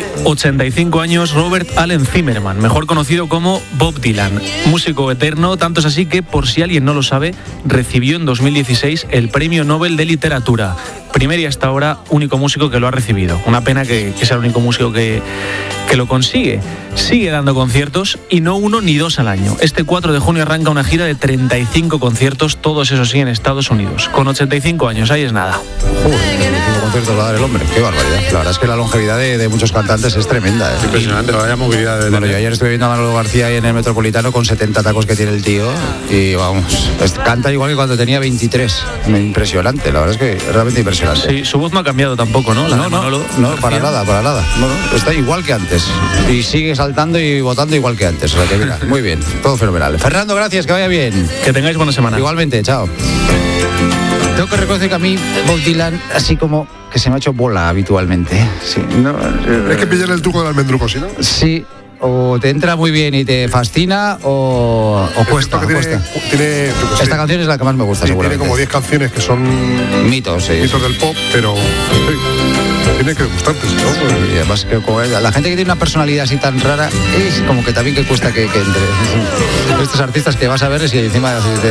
85 años Robert Allen Zimmerman, mejor conocido como Bob Dylan, músico eterno, tanto es así que, por si alguien no lo sabe, recibió en 2016 el Premio Nobel de Literatura. Primer y hasta ahora único músico que lo ha recibido. Una pena que sea el único músico que lo consigue. Sigue dando conciertos y no uno ni dos al año. Este 4 de junio arranca una gira de 35 conciertos, todos esos sí en Estados Unidos. Con 85 años, ahí es nada. 35 conciertos va a dar el hombre, qué barbaridad. La verdad es que la longevidad de muchos cantantes es tremenda. Es impresionante, vaya movilidad. Bueno, yo ayer estuve viendo a Manolo García ahí en el Metropolitano con 70 tacos que tiene el tío y vamos, canta igual que cuando tenía 23. Impresionante, la verdad es que realmente impresionante. Sí, su voz no ha cambiado tampoco, ¿no? No, para nada. No, está igual que antes. Y sigue saltando y votando igual que antes. O sea que mira, muy bien, todo fenomenal. Fernando, gracias, que vaya bien. Que tengáis buena semana. Igualmente, chao. Tengo que reconocer que a mí Bob Dylan, así como que se me ha hecho bola habitualmente. Sí, es que pillar el truco del almendruco, ¿sí, no? Sí. O te entra muy bien y te fascina o cuesta. Esta canción es la que más me gusta, seguramente. Tiene como 10 canciones que son mitos, sí. Mitos del pop, pero tiene que gustarte, ¿no? Y además que como la gente que tiene una personalidad así tan rara es como que también que cuesta que entre. Estos artistas que vas a ver y encima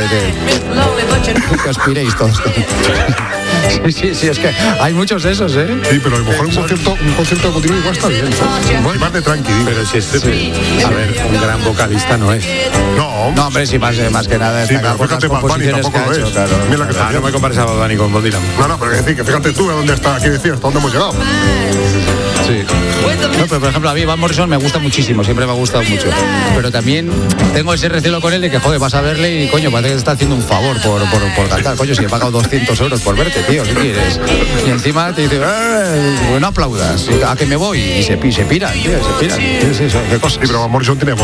que aspiréis todos. Sí, es que hay muchos de esos, ¿eh? Sí, pero a lo mejor un concierto continuo igual está bien, ¿sabes? Bueno, más de tranqui. Pero si a ver, un gran vocalista no es. No, hombre, sí, más que nada sí, pero fíjate, Bad Bunny tampoco lo es. Claro. No me compares a Bad Bunny con Bob Dylan. No, pero es decir, que fíjate tú a dónde está, aquí decías, hasta dónde hemos llegado. Sí. No, pero por ejemplo, a mí Van Morrison me gusta muchísimo, siempre me ha gustado mucho. Pero también tengo ese recelo con él de que, joder, vas a verle y, coño, parece que te está haciendo un favor por cantar. Coño, si he pagado 200 euros por verte, tío, ¿qué quieres? Y encima te dice, no aplaudas, a que me voy. Y se piran, tío, se piran. Sí, qué cosa. Sí, pero Van Morrison tiene